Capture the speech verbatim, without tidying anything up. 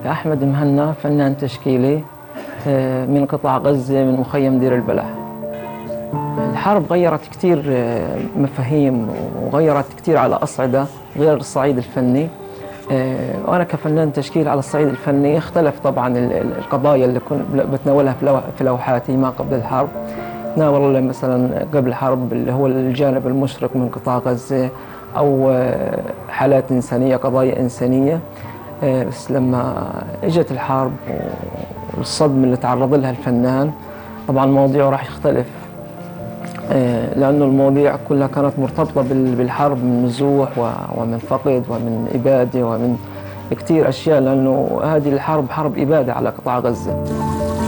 أحمد مهنا، فنان تشكيلي من قطاع غزة من مخيم دير البلح. الحرب غيرت كثير مفاهيم وغيرت كثير على أصعدة غير الصعيد الفني، وأنا كفنان تشكيل على الصعيد الفني اختلف طبعا القضايا اللي كنت بتناولها في لوحاتي ما قبل الحرب. تناول مثلا قبل الحرب اللي هو الجانب المشرق من قطاع غزة أو حالات إنسانية، قضايا إنسانية. بس لما اجت الحرب والصدمة اللي تعرض لها الفنان طبعا مواضيعه راح يختلف، لأنه المواضيع كلها كانت مرتبطة بالحرب من نزوح ومن فقد ومن إبادة ومن كتير أشياء، لأنه هذه الحرب حرب إبادة على قطاع غزة.